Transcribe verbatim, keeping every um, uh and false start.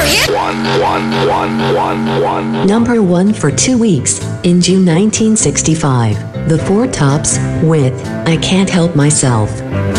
Number one for two weeks, in June nineteen sixty-five, The Four Tops, with I Can't Help Myself.